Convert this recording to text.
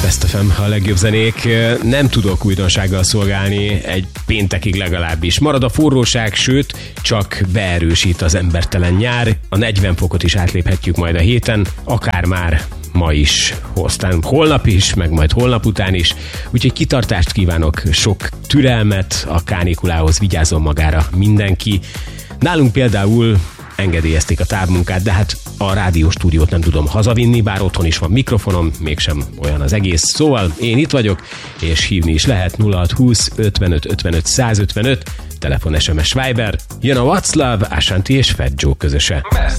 Best FM, a legjobb zenék. Nem tudok újdonsággal szolgálni, egy péntekig legalábbis. Marad a forróság, sőt, csak beerősít az embertelen nyár. A 40 fokot is átléphetjük majd a héten, akár már ma is, aztán holnap is, meg majd holnap után is. Úgyhogy kitartást kívánok, sok türelmet a kánikulához, vigyázzon magára mindenki. Nálunk például engedélyezték a távmunkát, de hát a rádióstúdiót nem tudom hazavinni, bár otthon is van mikrofonom, mégsem olyan az egész. Szóval én itt vagyok, és hívni is lehet 0620 55 55 155, telefon, SMS, Viber. Jön a What's Love, Ashanti és Fat Joe közöse.